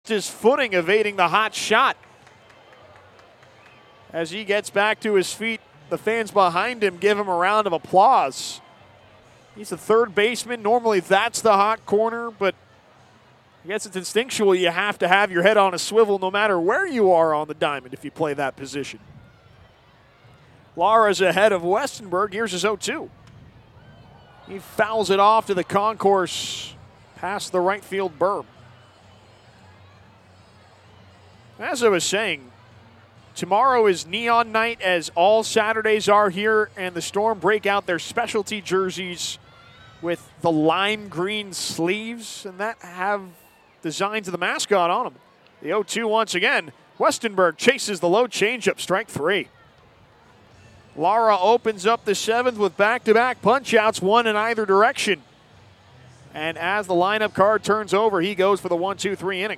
his footing, evading the hot shot. As he gets back to his feet, the fans behind him give him a round of applause. He's a third baseman. Normally that's the hot corner, but I guess it's instinctual. You have to have your head on a swivel no matter where you are on the diamond if you play that position. Lara's ahead of Westenberg. Here's his 0-2. He fouls it off to the concourse past the right field berm. As I was saying, tomorrow is neon night, as all Saturdays are here, and the Storm break out their specialty jerseys with the lime green sleeves, and that have designs of the mascot on them. The 0-2 once again. Westenberg chases the low changeup, strike three. Lara opens up the seventh with back-to-back punch-outs, one in either direction. And as the lineup card turns over, he goes for the 1-2-3 inning.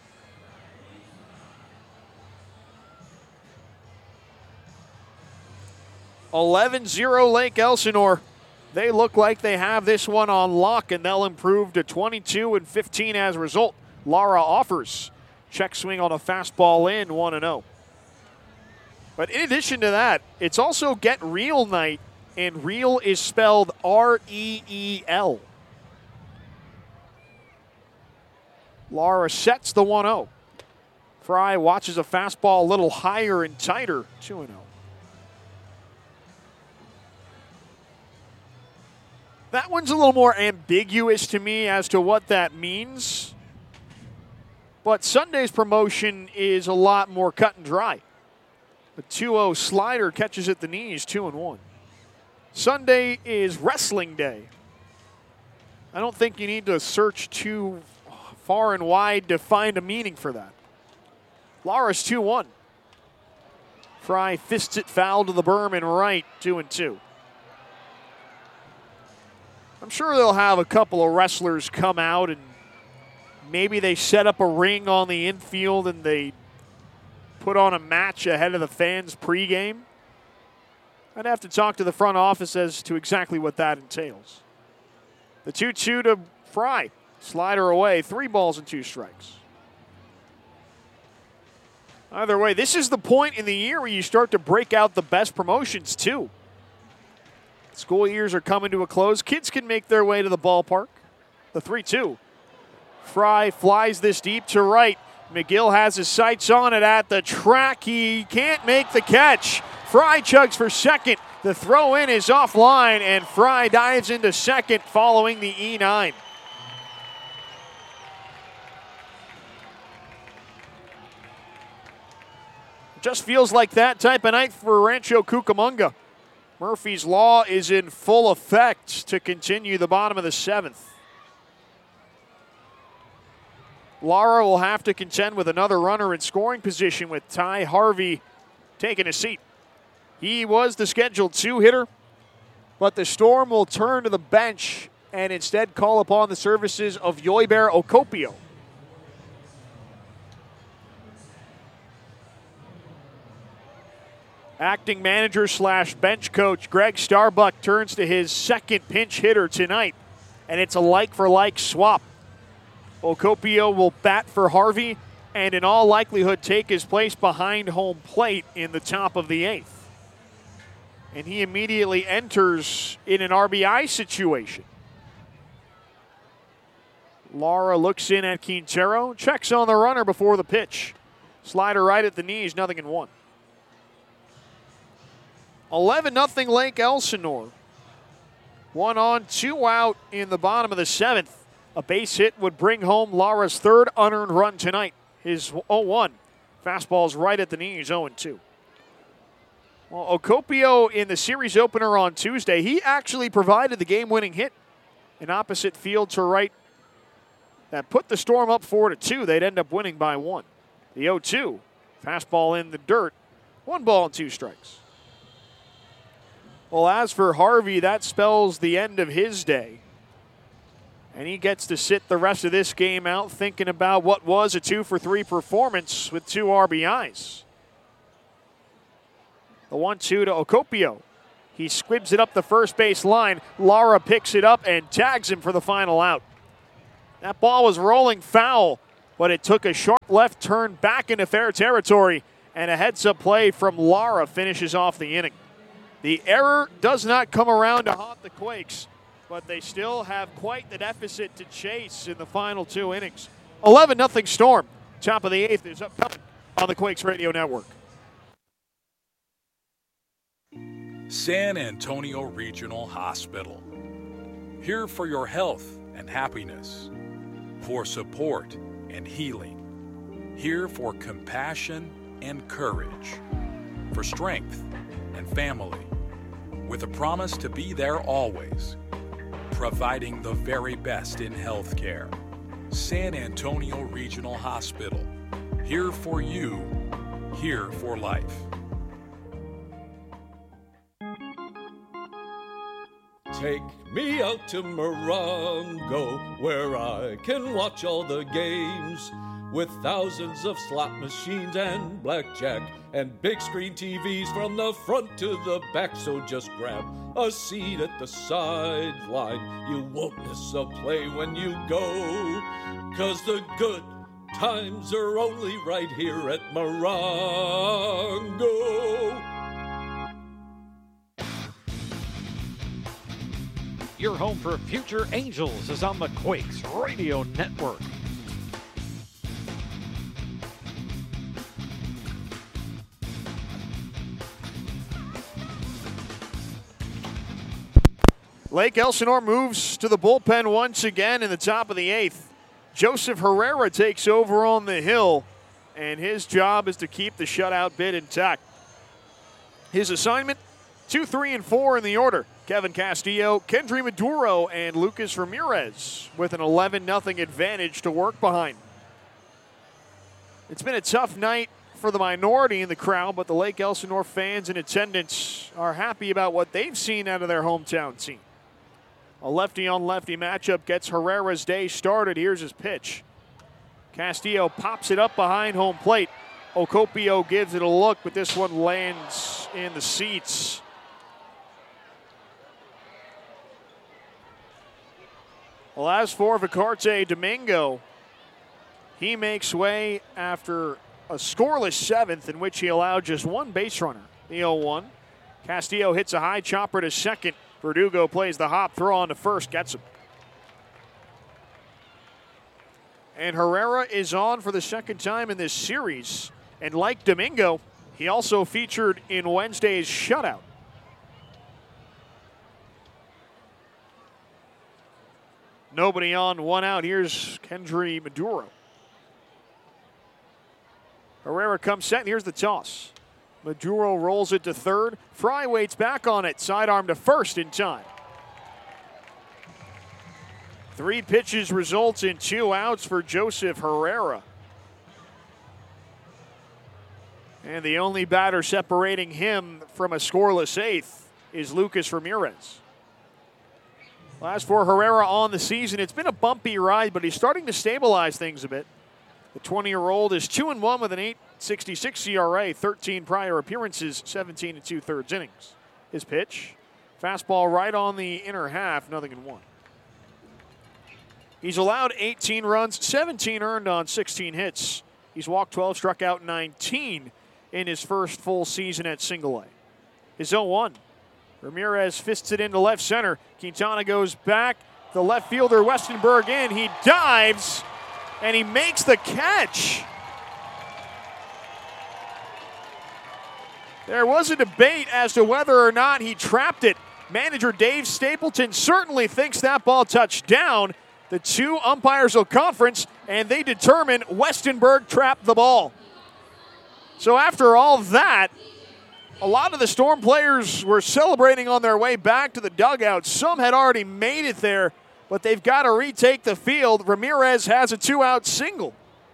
(11-0) Lake Elsinore. They look like they have this one on lock, and they'll improve to 22-15 as a result. Lara offers. Check swing on a fastball in, 1-0. But in addition to that, it's also Get Real night, and real is spelled R-E-E-L. Lara sets the 1-0. Fry watches a fastball a little higher and tighter, 2-0. That one's a little more ambiguous to me as to what that means. But Sunday's promotion is a lot more cut and dry. A 2-0 slider catches at the knees, 2-1. Sunday is wrestling day. I don't think you need to search too far and wide to find a meaning for that. Lara's 2-1. Fry fists it foul to the berm and right, 2-2. I'm sure they'll have a couple of wrestlers come out and maybe they set up a ring on the infield and they put on a match ahead of the fans pregame. I'd have to talk to the front office as to exactly what that entails. The 2-2 to Fry. Slider away, 3 balls and 2 strikes. Either way, this is the point in the year where you start to break out the best promotions too. School years are coming to a close. Kids can make their way to the ballpark. The 3-2. Fry flies this deep to right. McGill has his sights on it at the track. He can't make the catch. Fry chugs for second. The throw in is offline, and Fry dives into second following the E9. Just feels like that type of night for Rancho Cucamonga. Murphy's Law is in full effect to continue the bottom of the 7th. Lara will have to contend with another runner in scoring position with Ty Harvey taking a seat. He was the scheduled 2-hitter, but the Storm will turn to the bench and instead call upon the services of Yoiber Okopio. Acting manager / bench coach Greg Starbuck turns to his second pinch hitter tonight, and it's a like-for-like swap. Okopio will bat for Harvey and in all likelihood take his place behind home plate in the top of the 8th. And he immediately enters in an RBI situation. Lara looks in at Quintero, checks on the runner before the pitch. Slider right at the knees, 0-1. 11-0 Lake Elsinore. 1 on, 2 out in the bottom of the 7th. A base hit would bring home Lara's third unearned run tonight. His 0-1. Fastball's right at the knees, 0-2. Well, Okopio in the series opener on Tuesday, he actually provided the game-winning hit in opposite field to right that put the Storm up 4-2. They'd end up winning by 1. The 0-2. Fastball in the dirt. 1 ball and 2 strikes. Well, as for Harvey, that spells the end of his day. And he gets to sit the rest of this game out thinking about what was a 2-for-3 performance with 2 RBIs. The 1-2 to Okopio. He squibs it up the first base line. Lara picks it up and tags him for the final out. That ball was rolling foul but it took a sharp left turn back into fair territory, and a heads-up play from Lara finishes off the inning. The error does not come around to haunt the Quakes, but they still have quite the deficit to chase in the final 2 innings. 11-0 Storm. Top of the 8th is upcoming on the Quakes Radio Network. San Antonio Regional Hospital. Here for your health and happiness, for support and healing. Here for compassion and courage, for strength and family, with a promise to be there always, providing the very best in healthcare. San Antonio Regional Hospital. Here for you, here for life. Take me out to Morongo, where I can watch all the games, with thousands of slot machines and blackjack and big screen TVs from the front to the back. So just grab a seat at the sideline. You won't miss a play when you go, 'cause the good times are only right here at Morongo. Your home for future Angels is on the Quakes Radio Network. Lake Elsinore moves to the bullpen once again in the top of the 8th. Joseph Herrera takes over on the hill, and his job is to keep the shutout bid intact. His assignment, 2, 3, and 4 in the order. Kevin Castillo, Kendry Maduro, and Lucas Ramirez with an 11-0 advantage to work behind. It's been a tough night for the minority in the crowd, but the Lake Elsinore fans in attendance are happy about what they've seen out of their hometown team. A lefty-on-lefty matchup gets Herrera's day started. Here's his pitch. Castillo pops it up behind home plate. Ocopio gives it a look, but this one lands in the seats. Well, as for Vicarte Domingo, he makes way after a scoreless 7th in which he allowed just one base runner. The 0-1. Castillo hits a high chopper to second. Verdugo plays the hop, throw on to first, gets him. And Herrera is on for the second time in this series. And like Domingo, he also featured in Wednesday's shutout. Nobody on, 1 out. Here's Kendry Maduro. Herrera comes set, and here's the toss. Maduro rolls it to third. Fry waits back on it. Sidearm to first in time. 3 pitches results in 2 outs for Joseph Herrera. And the only batter separating him from a scoreless 8th is Lucas Ramirez. As for Herrera on the season, it's been a bumpy ride, but he's starting to stabilize things a bit. The 20-year-old is 2-1 with an 8.66 ERA, 13 prior appearances, 17 2/3 innings. His pitch, fastball right on the inner half, 0-1. He's allowed 18 runs, 17 earned on 16 hits. He's walked 12, struck out 19 in his first full season at Single A. His 0-1. Ramirez fists it into left center. Quintana goes back. The left fielder, Westenberg, in. He dives, and he makes the catch. There was a debate as to whether or not he trapped it. Manager Dave Stapleton certainly thinks that ball touched down. The 2 umpires will conference, and they determine Westenberg trapped the ball. So after all that, a lot of the Storm players were celebrating on their way back to the dugout. Some had already made it there, but they've got to retake the field. Ramirez has a 2-out single.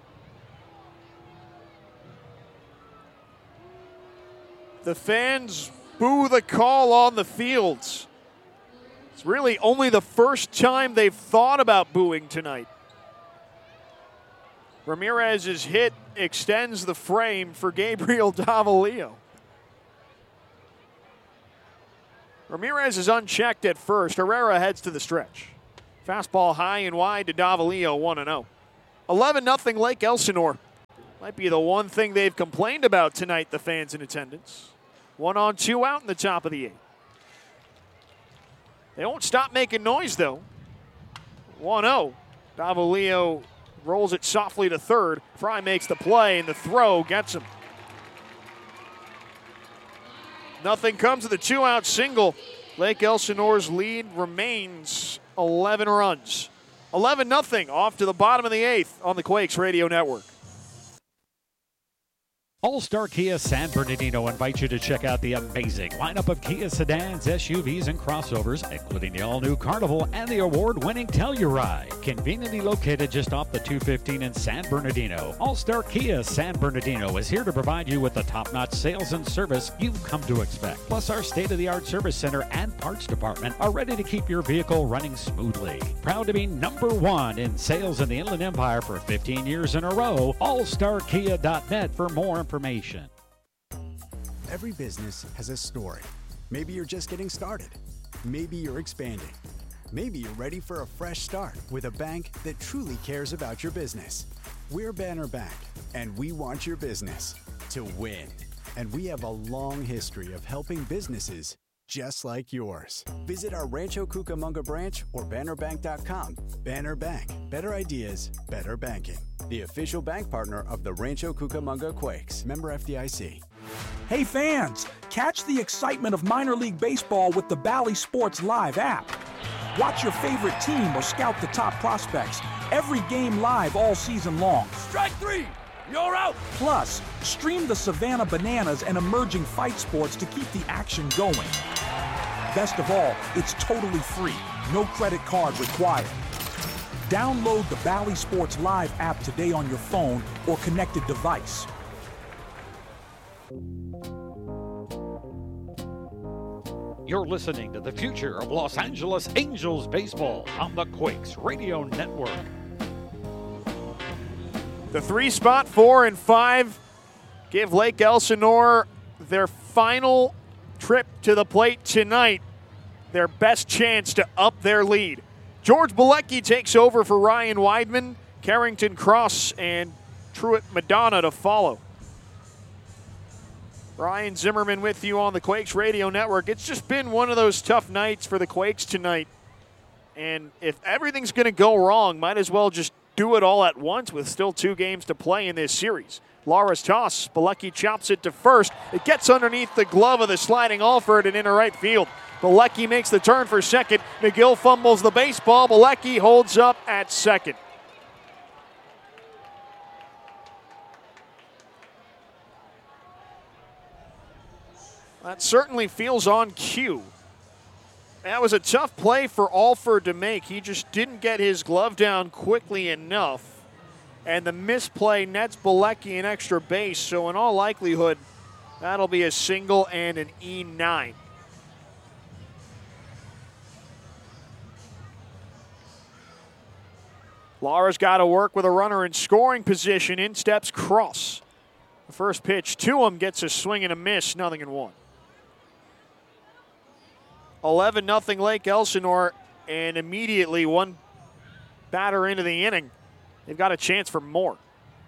The fans boo the call on the fields. It's really only the first time they've thought about booing tonight. Ramirez's hit extends the frame for Gabriel Davalillo. Ramirez is unchecked at first. Herrera heads to the stretch. Fastball high and wide to Davalillo, 1-0. 11-0 Lake Elsinore. Might be the one thing they've complained about tonight, the fans in attendance. 1 on, 2 out in the top of the 8th. They won't stop making noise, though. 1-0. Davalillo rolls it softly to third. Fry makes the play, and the throw gets him. Nothing comes of the 2-out single. Lake Elsinore's lead remains 11 runs. 11-0 off to the bottom of the 8th on the Quakes Radio Network. All-Star Kia San Bernardino invites you to check out the amazing lineup of Kia sedans, SUVs, and crossovers, including the all-new Carnival and the award-winning Telluride. Conveniently located just off the 215 in San Bernardino, All-Star Kia San Bernardino is here to provide you with the top-notch sales and service you've come to expect. Plus, our state-of-the-art service center and parts department are ready to keep your vehicle running smoothly. Proud to be #1 in sales in the Inland Empire for 15 years in a row. AllStarKia.net for more information. Every business has a story. Maybe you're just getting started. Maybe you're expanding. Maybe you're ready for a fresh start with a bank that truly cares about your business. We're Banner Bank, and we want your business to win. And we have a long history of helping businesses just like yours. Visit our Rancho Cucamonga branch or bannerbank.com. Banner Bank. Better ideas, better banking. The official bank partner of the Rancho Cucamonga Quakes. Member FDIC. Hey fans, catch the excitement of minor league baseball with the Bally Sports Live app. Watch your favorite team or scout the top prospects. Every game live all season long. Strike 3! You're out! Plus, stream the Savannah Bananas and emerging fight sports to keep the action going. Best of all, it's totally free. No credit card required. Download the Bally Sports Live app today on your phone or connected device. You're listening to the future of Los Angeles Angels baseball on the Quakes Radio Network. The 3 spot, 4 and 5, give Lake Elsinore their final trip to the plate tonight, their best chance to up their lead. George Bilecki takes over for Ryan Weidman, Carrington Cross, and Truett Madonna to follow. Ryan Zimmerman with you on the Quakes Radio Network. It's just been one of those tough nights for the Quakes tonight. And if everything's going to go wrong, might as well just do it all at once with still 2 games to play in this series. Lara's toss. Bilecki chops it to first. It gets underneath the glove of the sliding Alford and into right field. Bilecki makes the turn for second. McGill fumbles the baseball. Bilecki holds up at second. That certainly feels on cue. That was a tough play for Alford to make. He just didn't get his glove down quickly enough. And the misplay nets Bilecki an extra base, so in all likelihood, that'll be a single and an E9. Lara's got to work with a runner in scoring position. In steps Cross. The first pitch to him gets a swing and a miss, 0-1. 11-0 Lake Elsinore, and immediately one batter into the inning. They've got a chance for more.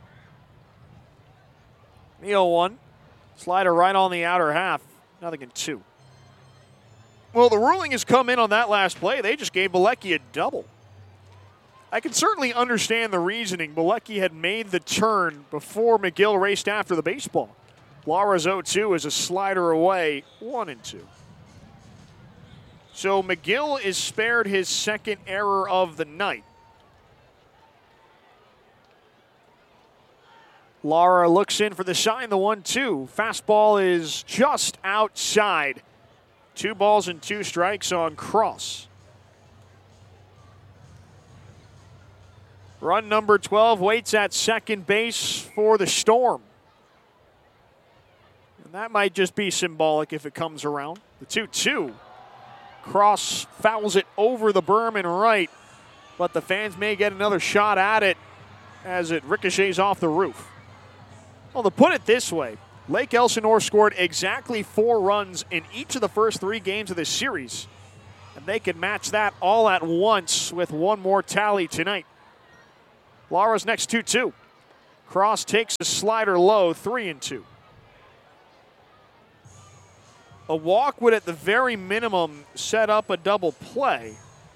The 0-1. Slider right on the outer half, 0-2. Well, the ruling has come in on that last play. They just gave Bilecki a double. I can certainly understand the reasoning. Bilecki had made the turn before McGill raced after the baseball. Lara's 0-2 is a slider away, 1-2. So McGill is spared his second error of the night. Lara looks in for the sign, the 1-2. Fastball is just outside. 2 balls and 2 strikes on Cross. Run number 12 waits at second base for the Storm. And that might just be symbolic if it comes around. The 2-2. Cross fouls it over the berm and right, but the fans may get another shot at it as it ricochets off the roof. Well, to put it this way, Lake Elsinore scored exactly 4 runs in each of the first 3 games of this series, and they can match that all at once with one more tally tonight. Lara's next 2-2. Cross takes a slider low, 3-2. A walk would at the very minimum set up a double play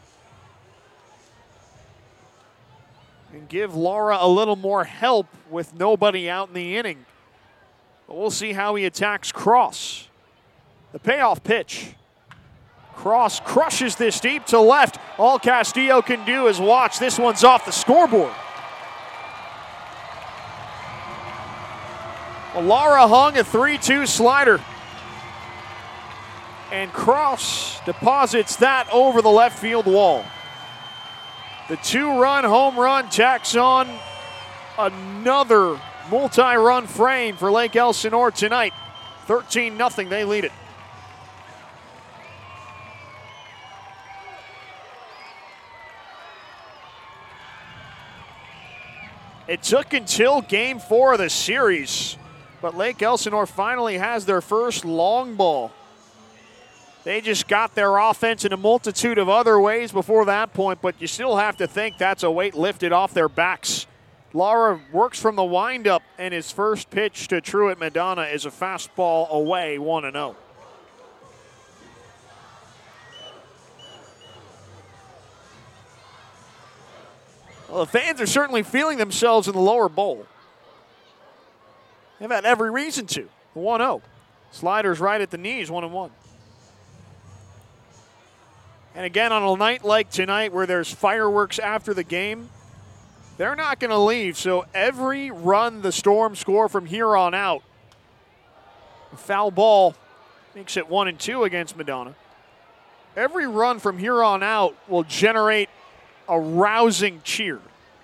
and give Lara a little more help with nobody out in the inning. But we'll see how he attacks Cross. The payoff pitch. Cross crushes this deep to left. All Castillo can do is watch. This one's off the scoreboard. Well, Lara hung a 3-2 slider. And Cross deposits that over the left field wall. The 2-run home run tacks on another multi-run frame for Lake Elsinore tonight. 13-0, they lead it. It took until Game 4 of the series, but Lake Elsinore finally has their first long ball. They just got their offense in a multitude of other ways before that point, but you still have to think that's a weight lifted off their backs. Lara works from the windup, and his first pitch to Truett Madonna is a fastball away, 1-0. Well, the fans are certainly feeling themselves in the lower bowl. They've had every reason to. 1-0. Sliders right at the knees, 1-1. And again, on a night like tonight where there's fireworks after the game, they're not going to leave. So every run the Storm score from here on out, a foul ball makes it 1-2 against Madonna. Every run from here on out will generate a rousing cheer.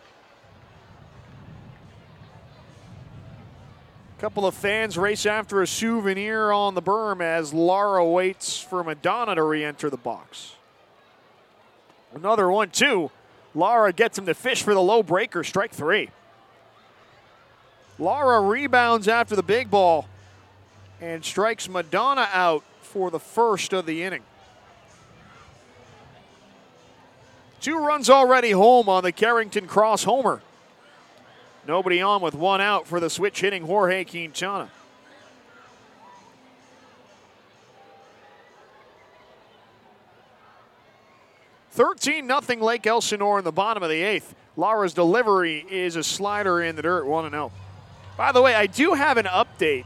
A couple of fans race after a souvenir on the berm as Lara waits for Madonna to re-enter the box. Another 1-2. Lara gets him to fish for the low breaker, strike 3. Lara rebounds after the big ball and strikes Madonna out for the first of the inning. 2 runs already home on the Carrington Cross homer. Nobody on with 1 out for the switch hitting Jorge Quintana. (13-0) Lake Elsinore in the bottom of the 8th. Lara's delivery is a slider in the dirt, 1-0. By the way, I do have an update.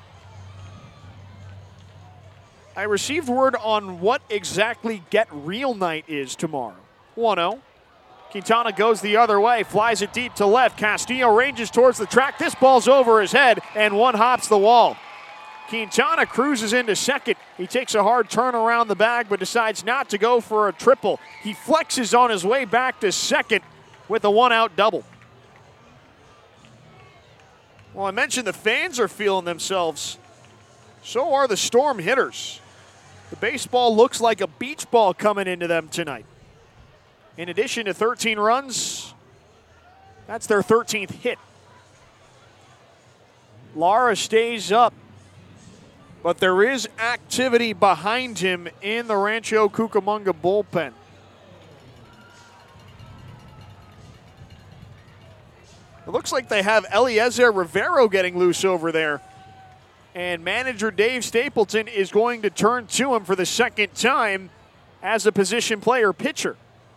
I received word on what exactly Get Real Night is tomorrow. 1-0. Quintana goes the other way, flies it deep to left. Castillo ranges towards the track. This ball's over his head, and one hops the wall. Quintana cruises into second. He takes a hard turn around the bag, but decides not to go for a triple. He flexes on his way back to second with a 1-out double. Well, I mentioned the fans are feeling themselves. So are the Storm hitters. The baseball looks like a beach ball coming into them tonight. In addition to 13 runs, that's their 13th hit. Lara stays up, but there is activity behind him in the Rancho Cucamonga bullpen. It looks like they have Eliezer Rivero getting loose over there. And manager Dave Stapleton is going to turn to him for the second time as a position player pitcher.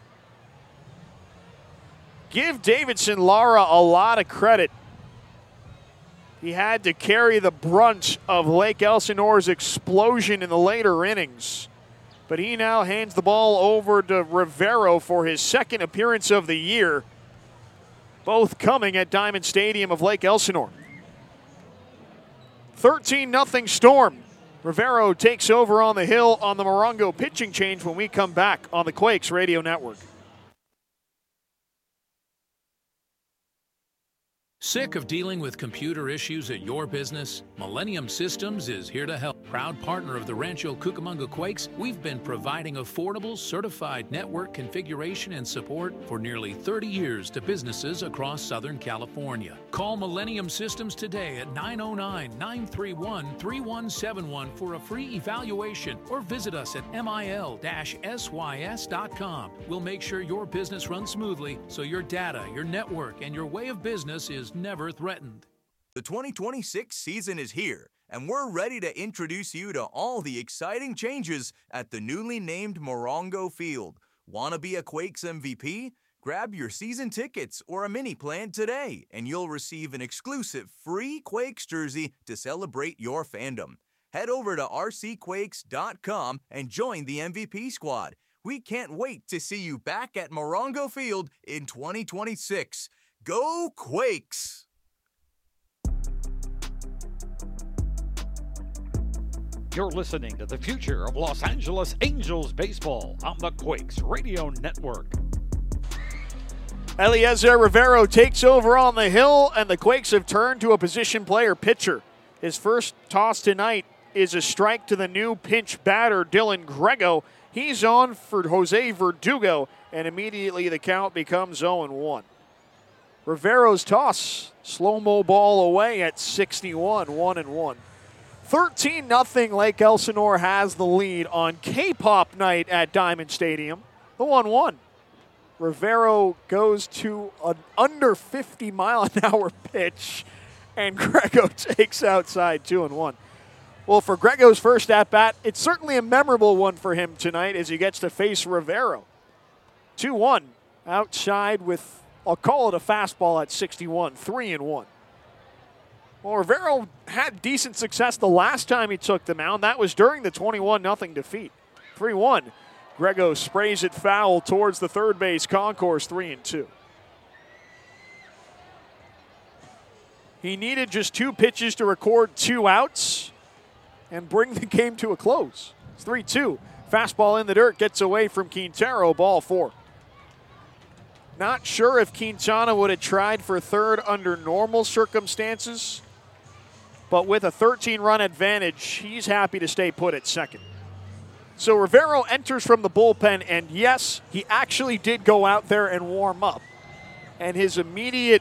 Give Davidson Lara a lot of credit. He had to carry the brunt of Lake Elsinore's explosion in the later innings. But he now hands the ball over to Rivero for his second appearance of the year, both coming at Diamond Stadium of Lake Elsinore. 13-0 Storm. Rivero takes over on the hill on the Morongo pitching change when we come back on the Quakes Radio Network. Sick of dealing with computer issues at your business? Millennium Systems is here to help. Proud partner of the Rancho Cucamonga Quakes, we've been providing affordable, certified network configuration and support for nearly 30 years to businesses across Southern California. Call Millennium Systems today at 909-931-3171 for a free evaluation or visit us at mil-sys.com. We'll make sure your business runs smoothly so your data, your network, and your way of business is never threatened. The 2026 season is here, and we're ready to introduce you to all the exciting changes at the newly named Morongo Field. Want to be a Quakes MVP? Grab your season tickets or a mini plan today, and you'll receive an exclusive free Quakes jersey to celebrate your fandom. Head over to rcquakes.com and join the MVP squad. We can't wait to see you back at Morongo Field in 2026. Go Quakes! You're listening to the future of Los Angeles Angels baseball on the Quakes Radio Network. Eliezer Rivero takes over on the hill, and the Quakes have turned to a position player pitcher. His first toss tonight is a strike to the new pinch batter, Dylan Grego. He's on for Jose Verdugo, and immediately the count becomes 0-1. Rivero's toss, slow-mo ball away at 61, 1-1. 13-0 Lake Elsinore has the lead on K-Pop night at Diamond Stadium. The 1-1. Rivero goes to an under 50-mile-an-hour pitch, and Grego takes outside 2-1. Well, for Grego's first at-bat, it's certainly a memorable one for him tonight as he gets to face Rivero. 2-1 outside with, I'll call it a fastball at 61, 3-1. Well, Rivero had decent success the last time he took the mound. That was during the 21-0 defeat. 3-1. Grego sprays it foul towards the third base concourse, 3-2. He needed just 2 pitches to record 2 outs and bring the game to a close. It's 3-2. Fastball in the dirt gets away from Quintero, ball 4. Not sure if Quintana would have tried for third under normal circumstances, but with a 13-run advantage, he's happy to stay put at second. So Rivero enters from the bullpen, and yes, he actually did go out there and warm up. And his immediate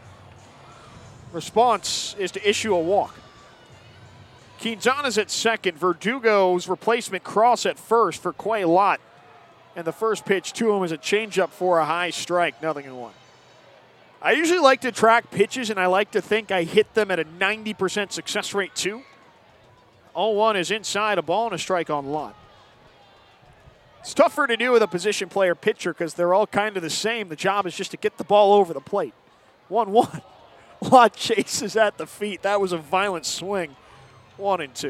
response is to issue a walk. Quintana's at second. Verdugo's replacement Cross at first for Quay Lott. And the first pitch to him is a changeup for a high strike, 0-1. I usually like to track pitches, and I like to think I hit them at a 90% success rate too. 0-1 is inside, a ball and a strike on Lott. It's tougher to do with a position player pitcher because they're all kind of the same. The job is just to get the ball over the plate. 1-1. Lott chases at the feet. That was a violent swing. 1-2.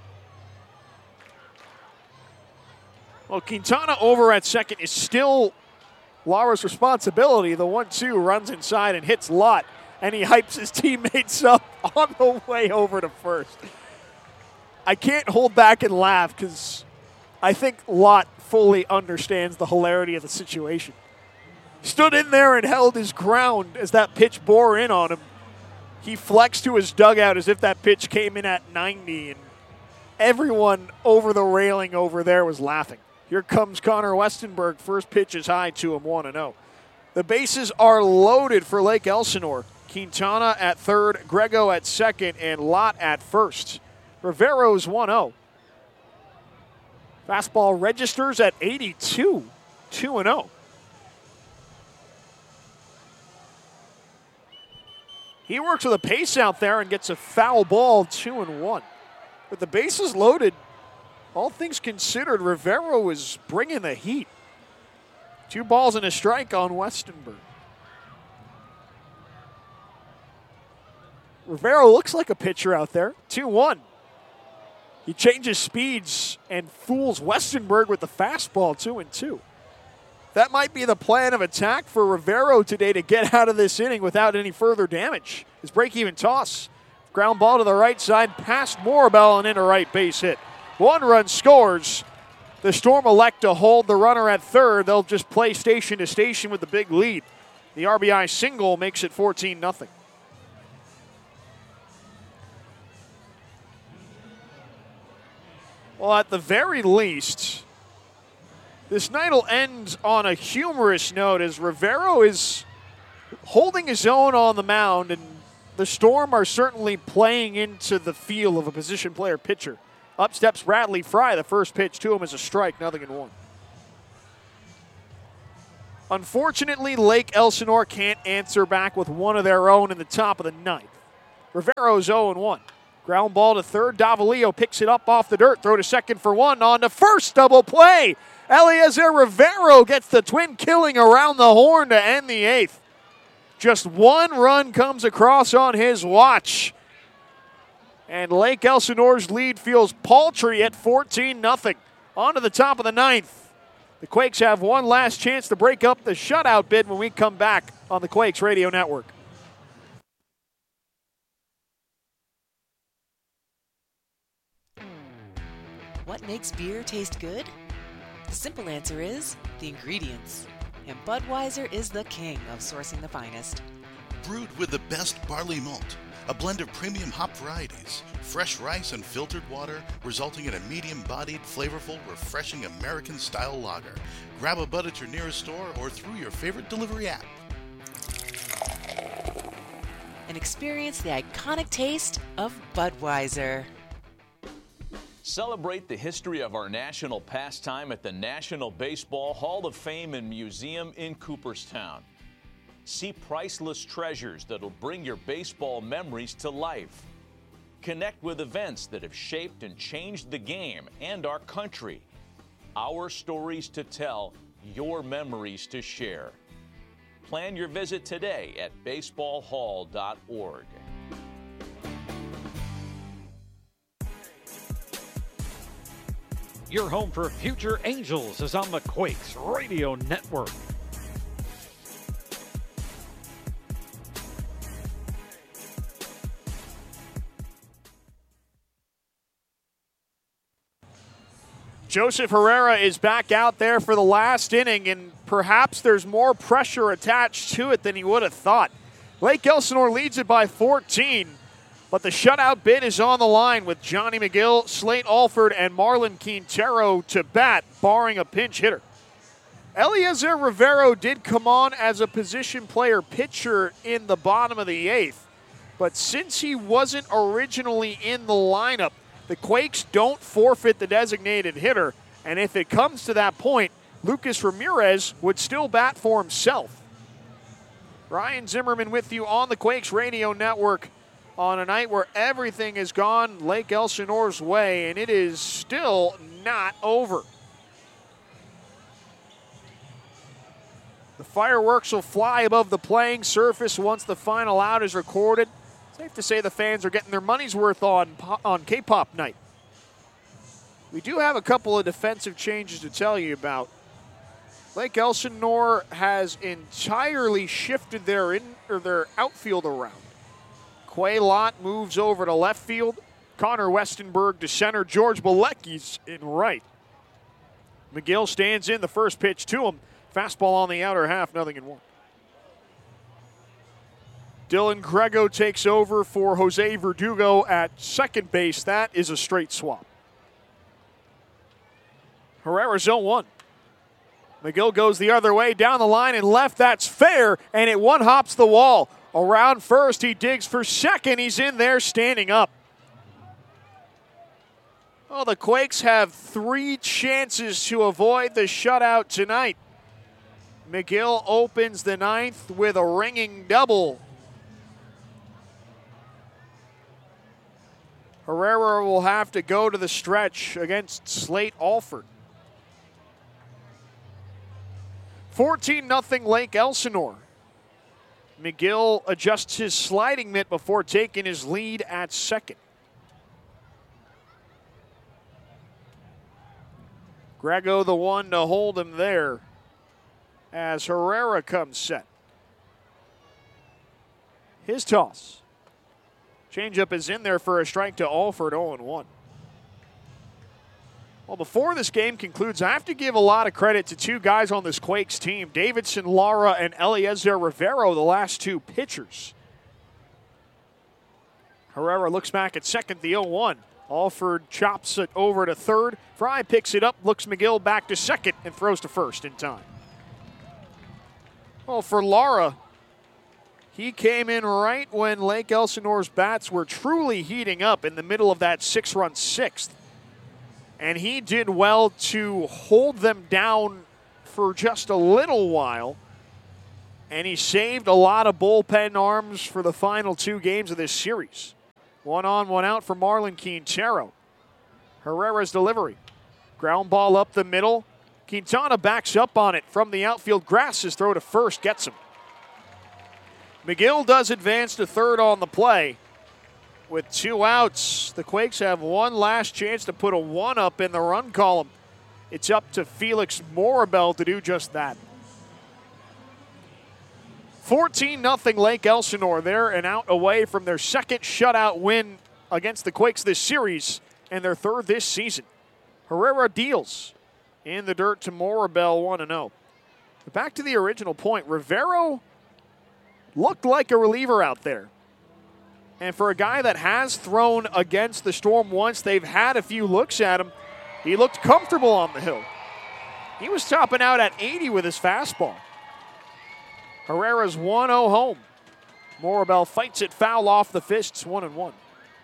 Well, Quintana over at second is still Lara's responsibility. The 1-2 runs inside and hits Lott, and he hypes his teammates up on the way over to first. I can't hold back and laugh because I think Lott fully understands the hilarity of the situation. Stood in there and held his ground as that pitch bore in on him. He flexed to his dugout as if that pitch came in at 90, and everyone over the railing over there was laughing. Here comes Connor Westenberg. First pitch is high to him, 1-0. The bases are loaded for Lake Elsinore. Quintana at third, Grego at second, and Lott at first. Rivero's 1-0. Fastball registers at 82, 2-0. He works with a pace out there and gets a foul ball, 2-1. With the bases loaded, all things considered, Rivero is bringing the heat. 2 balls and a strike on Westenberg. Rivero looks like a pitcher out there. 2-1. He changes speeds and fools Westenberg with the fastball, 2-2. That might be the plan of attack for Rivero today to get out of this inning without any further damage. His break-even toss. Ground ball to the right side, past Morabel and into right base hit. 1 run scores. The Storm elect to hold the runner at third. They'll just play station to station with the big lead. The RBI single makes it 14-0. Well, at the very least, this night will end on a humorous note as Rivero is holding his own on the mound, and the Storm are certainly playing into the feel of a position player pitcher. Up steps Bradley Fry. The first pitch to him is a strike, 0-1. Unfortunately, Lake Elsinore can't answer back with one of their own in the top of the ninth. Rivero's 0-1. Ground ball to third. Davalillo picks it up off the dirt. Throw to second for one. On to first. Double play. Eliezer Rivero gets the twin killing around the horn to end the eighth. Just one run comes across on his watch. And Lake Elsinore's lead feels paltry at 14-0. On to the top of the ninth. The Quakes have one last chance to break up the shutout bid when we come back on the Quakes Radio Network. What makes beer taste good? The simple answer is the ingredients. And Budweiser is the king of sourcing the finest. Brewed with the best barley malt, a blend of premium hop varieties, fresh rice and filtered water, resulting in a medium-bodied, flavorful, refreshing American-style lager. Grab a Bud at your nearest store or through your favorite delivery app. And experience the iconic taste of Budweiser. Celebrate the history of our national pastime at the National Baseball Hall of Fame and Museum in Cooperstown. See priceless treasures that'll bring your baseball memories to life. Connect with events that have shaped and changed the game and our country. Our stories to tell, your memories to share. Plan your visit today at baseballhall.org. Your home for future Angels is on the Quakes Radio Network. Joseph Herrera is back out there for the last inning, and perhaps there's more pressure attached to it than he would have thought. Lake Elsinore leads it by 14, but the shutout bid is on the line with Johnny McGill, Slate Alford, and Marlon Quintero to bat, barring a pinch hitter. Eliezer Rivero did come on as a position player pitcher in the bottom of the eighth, but since he wasn't originally in the lineup, the Quakes don't forfeit the designated hitter, and if it comes to that point, Lucas Ramirez would still bat for himself. Ryan Zimmerman with you on the Quakes Radio Network on a night where everything has gone Lake Elsinore's way, and it is still not over. The fireworks will fly above the playing surface once the final out is recorded. Safe to say the fans are getting their money's worth on K-Pop night. We do have a couple of defensive changes to tell you about. Lake Elsinore has entirely shifted their outfield around. Quay Lott moves over to left field. Connor Westenberg to center. George Bilecki's in right. McGill stands in. The first pitch to him. Fastball on the outer half, 0-1. Dylan Grego takes over for Jose Verdugo at second base. That is a straight swap. Herrera's 0-1. McGill goes the other way, down the line and left. That's fair, and it one-hops the wall. Around first, he digs for second. He's in there standing up. Well, the Quakes have 3 chances to avoid the shutout tonight. McGill opens the ninth with a ringing double. Herrera will have to go to the stretch against Slate Alford. 14-0 Lake Elsinore. McGill adjusts his sliding mitt before taking his lead at second. Grego the one to hold him there as Herrera comes set. His toss. Changeup is in there for a strike to Alford, 0-1. Well, before this game concludes, I have to give a lot of credit to 2 guys on this Quakes team, Davidson Lara and Eliezer Rivero, the last 2 pitchers. Herrera looks back at second, the 0-1. Alford chops it over to third. Fry picks it up, looks McGill back to second, and throws to first in time. Well, for Lara, he came in right when Lake Elsinore's bats were truly heating up in the middle of that 6-run sixth. And he did well to hold them down for just a little while. And he saved a lot of bullpen arms for the final 2 games of this series. 1 on, 1 out for Marlon Quintero. Herrera's delivery. Ground ball up the middle. Quintana backs up on it from the outfield. Grass's throw to first gets him. McGill does advance to third on the play. With 2 outs, the Quakes have one last chance to put a 1-up in the run column. It's up to Felix Morabel to do just that. 14-0 Lake Elsinore. They're an out away from their second shutout win against the Quakes this series and their third this season. Herrera deals in the dirt to Morabel 1-0. But back to the original point, Rivero looked like a reliever out there. And for a guy that has thrown against the Storm once, they've had a few looks at him. He looked comfortable on the hill. He was topping out at 80 with his fastball. Herrera's 1-0 home. Morabel fights it foul off the fists, 1-1.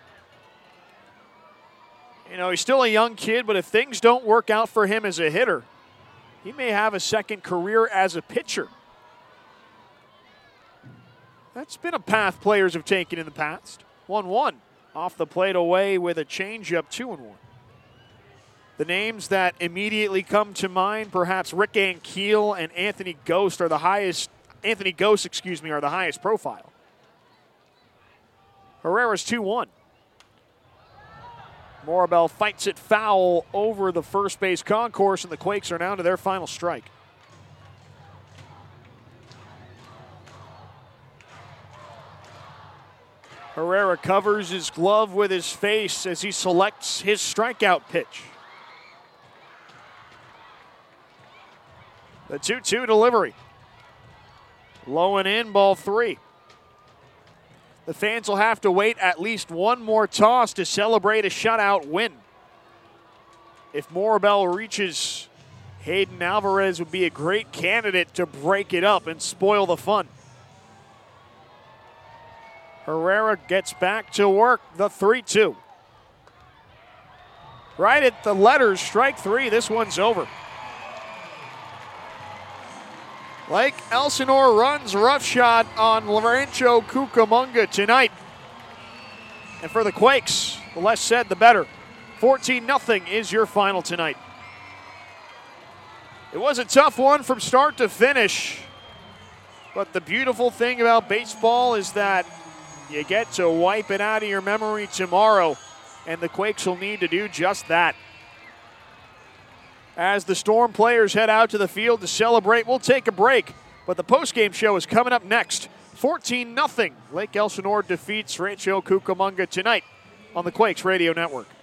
You know, he's still a young kid, but if things don't work out for him as a hitter, he may have a second career as a pitcher. That's been a path players have taken in the past. 1-1. Off the plate away with a changeup, 2-1. The names that immediately come to mind, perhaps Rick Ankiel and Anthony Ghost are the highest. Anthony Ghost, are the highest profile. Herrera's 2-1. Morabel fights it foul over the first base concourse, and the Quakes are down to their final strike. Herrera covers his glove with his face as he selects his strikeout pitch. The 2-2 delivery. Low and in, ball 3. The fans will have to wait at least one more toss to celebrate a shutout win. If Morabel reaches, Hayden Alvarez would be a great candidate to break it up and spoil the fun. Herrera gets back to work, the 3-2. Right at the letters, strike 3, this one's over. Lake Elsinore runs roughshod on Rancho Cucamonga tonight. And for the Quakes, the less said, the better. 14-0 is your final tonight. It was a tough one from start to finish. But the beautiful thing about baseball is that you get to wipe it out of your memory tomorrow. And the Quakes will need to do just that. As the Storm players head out to the field to celebrate, we'll take a break. But the postgame show is coming up next. 14-0. Lake Elsinore defeats Rancho Cucamonga tonight on the Quakes Radio Network.